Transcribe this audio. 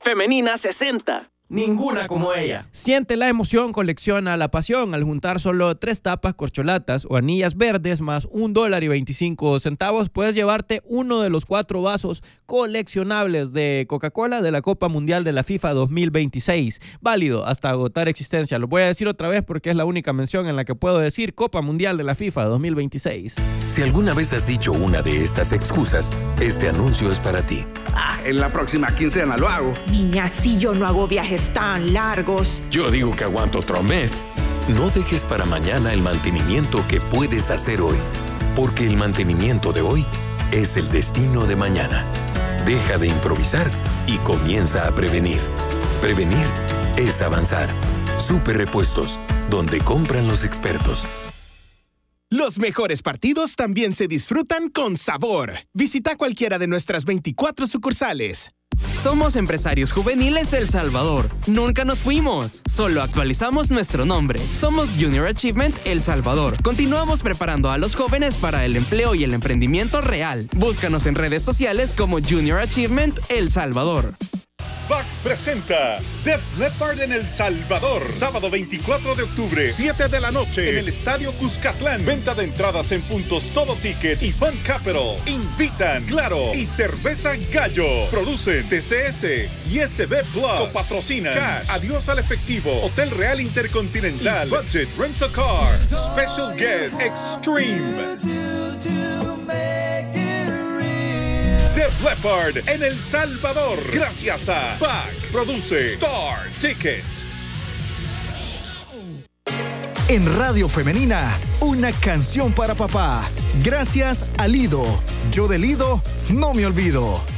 Femenina 60. Ninguna como ella. Siente la emoción, colecciona la pasión. Al juntar solo 3 tapas, corcholatas o anillas verdes más $1.25, puedes llevarte uno de los 4 vasos coleccionables de Coca-Cola de la Copa Mundial de la FIFA 2026. Válido hasta agotar existencia. Lo voy a decir otra vez porque es la única mención en la que puedo decir Copa Mundial de la FIFA 2026. Si alguna vez has dicho una de estas excusas, este anuncio es para ti. En la próxima quincena lo hago. Niña, si yo no hago viajes tan largos. Yo digo que aguanto otro mes. No dejes para mañana el mantenimiento que puedes hacer hoy, porque el mantenimiento de hoy es el destino de mañana. Deja de improvisar y comienza a prevenir. Prevenir es avanzar. Super Repuestos, donde compran los expertos. Los mejores partidos también se disfrutan con sabor. Visita cualquiera de nuestras 24 sucursales. Somos Empresarios Juveniles El Salvador. Nunca nos fuimos, solo actualizamos nuestro nombre. Somos Junior Achievement El Salvador. Continuamos preparando a los jóvenes para el empleo y el emprendimiento real. Búscanos en redes sociales como Junior Achievement El Salvador. BAC presenta Def Leppard en El Salvador. Sábado 24 de octubre, 7 de la noche, en el Estadio Cuscatlán. Venta de entradas en puntos Todo Ticket y Fun Capital. Invitan Claro y Cerveza Gallo. Producen TCS y SB Plus. Copatrocinan Cash, Adiós al Efectivo, Hotel Real Intercontinental, Budget Rent a Car, Special Guest Extreme. Def Leppard en El Salvador. Gracias a BAC. Produce Star Ticket. En Radio Femenina, una canción para papá. Gracias a Lido. Yo de Lido no me olvido.